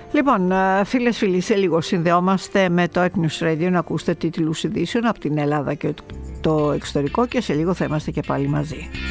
Λοιπόν, φίλοι, σε λίγο συνδεόμαστε με το News Radio να ακούσετε τίτλους ειδήσεων από την Ελλάδα και το εξωτερικό και σε λίγο θα είμαστε και πάλι μαζί.